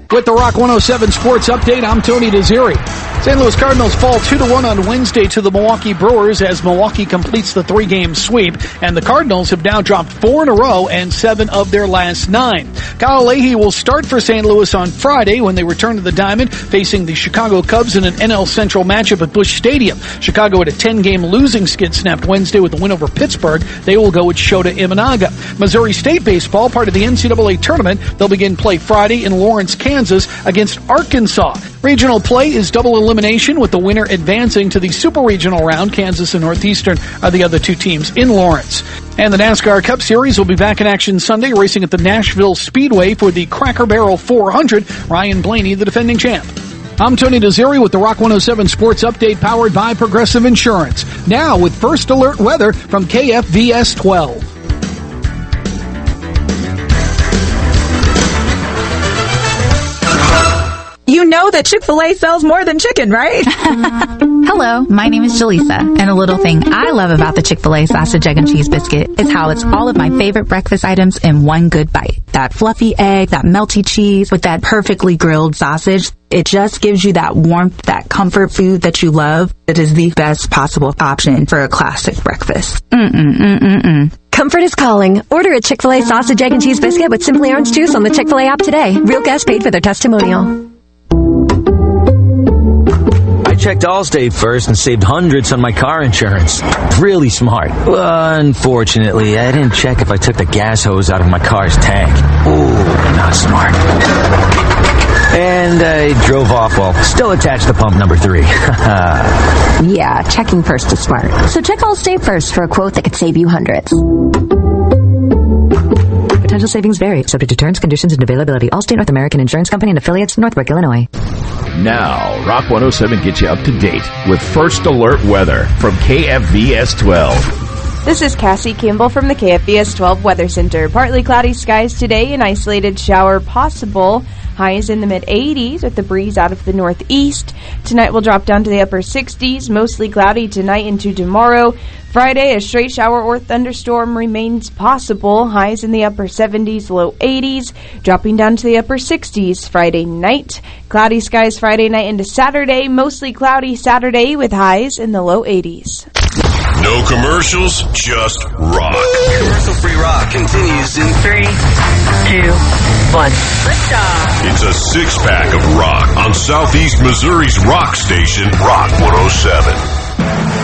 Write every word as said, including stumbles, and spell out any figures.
With the Rock one oh seven Sports Update, I'm Tony Desiri. Saint Louis Cardinals fall two to one on Wednesday to the Milwaukee Brewers as Milwaukee completes the three-game sweep, and the Cardinals have now dropped four in a row and seven of their last nine. Kyle Leahy will start for Saint Louis on Friday when they return to the Diamond, facing the Chicago Cubs in an N L Central matchup at Busch Stadium. Chicago had a ten-game losing skid snapped Wednesday with a win over Pittsburgh. They will go with Shota Imanaga. Missouri State baseball, part of the N C double A tournament, they'll begin play Friday in Lawrence, Kansas against Arkansas. Regional play is double elimination with the winner advancing to the Super Regional round. Kansas and Northeastern are the other two teams in Lawrence. And the NASCAR Cup Series will be back in action Sunday, racing at the Nashville Speedway for the Cracker Barrel four hundred. Ryan Blaney, the defending champ. I'm Tony Desiri with the Rock one oh seven Sports Update powered by Progressive Insurance. Now with First Alert Weather from K F V S twelve. You know that Chick-fil-A sells more than chicken, right? Hello, my name is Jaleesa, and a little thing I love about the Chick-fil-A sausage, egg, and cheese biscuit is how it's all of my favorite breakfast items in one good bite. That fluffy egg, that melty cheese with that perfectly grilled sausage. It just gives you that warmth, that comfort food that you love. It is the best possible option for a classic breakfast. Mm-mm-mm-mm-mm. Comfort is calling. Order a Chick-fil-A sausage, egg, and cheese biscuit with Simply Orange Juice on the Chick-fil-A app today. Real guests paid for their testimonial. I checked Allstate first and saved hundreds on my car insurance. Really smart. Unfortunately, I didn't check if I took the gas hose out of my car's tank. Ooh, not smart. And I drove off while still attached to pump number three. Yeah, checking first is smart. So check Allstate first for a quote that could save you hundreds. Potential savings vary, subject to terms, conditions, and availability. Allstate North American Insurance Company and affiliates, Northbrook, Illinois. Now, Rock one oh seven gets you up to date with First Alert Weather from K F V S twelve. This is Cassie Campbell from the K F V S twelve Weather Center. Partly cloudy skies today, an isolated shower possible. Highs in the mid-eighties with the breeze out of the northeast. Tonight will drop down to the upper sixties, mostly cloudy tonight into tomorrow. Friday, a stray shower or thunderstorm remains possible. Highs in the upper seventies, low eighties, dropping down to the upper sixties Friday night. Cloudy skies Friday night into Saturday, mostly cloudy Saturday with highs in the low eighties. No commercials, just rock. Commercial-free rock continues in three, two, one. Liftoff. It's a six-pack of rock on Southeast Missouri's rock station, Rock one oh seven.